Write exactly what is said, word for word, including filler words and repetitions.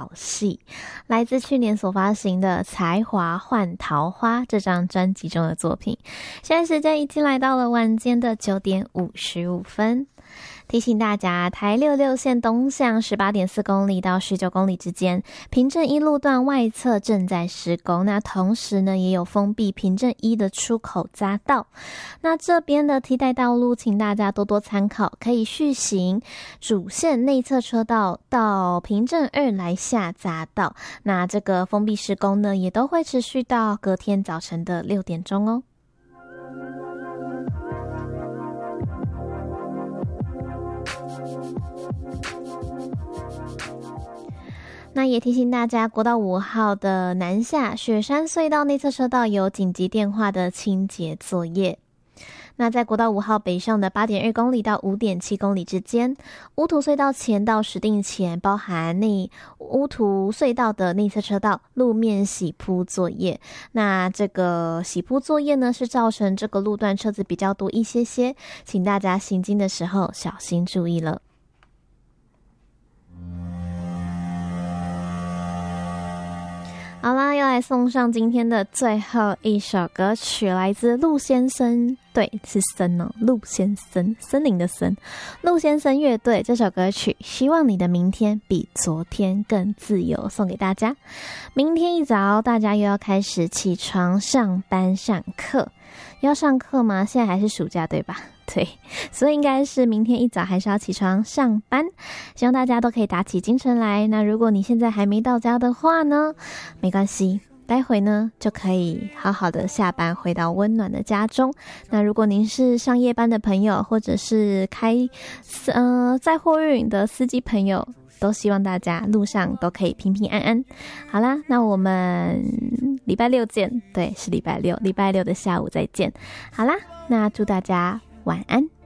好戏，来自去年所发行的《才华换桃花》这张专辑中的作品。现在时间已经来到了晚间的九点五十五分。提醒大家，台六六线东向 十八点四公里到十九公里之间，平镇一路段外侧正在施工。那同时呢，也有封闭平镇一的出口匝道。那这边的替代道路，请大家多多参考，可以续行主线内侧车道到平镇二来下匝道。那这个封闭施工呢，也都会持续到隔天早晨的六点钟哦。那也提醒大家，国道五号的南下雪山隧道内侧车道有紧急电话的清洁作业。那在国道五号北上的 八点二公里到 五点七公里之间，乌涂隧道前到石碇前，包含内乌涂隧道的内侧车道路面洗铺作业。那这个洗铺作业呢，是造成这个路段车子比较多一些些，请大家行经的时候小心注意了。好啦，要来送上今天的最后一首歌曲，来自陆先生，对，是森哦，陆先生，森林的森，陆先生乐队这首歌曲，希望你的明天比昨天更自由，送给大家。明天一早，大家又要开始起床上班上课，要上课吗？现在还是暑假对吧？对，所以应该是明天一早还是要起床上班，希望大家都可以打起精神来。那如果你现在还没到家的话呢，没关系，待会呢就可以好好的下班回到温暖的家中。那如果您是上夜班的朋友，或者是开呃载货运的司机朋友，都希望大家路上都可以平平安安。好啦，那我们礼拜六见，对，是礼拜六，礼拜六的下午再见。好啦，那祝大家晚安。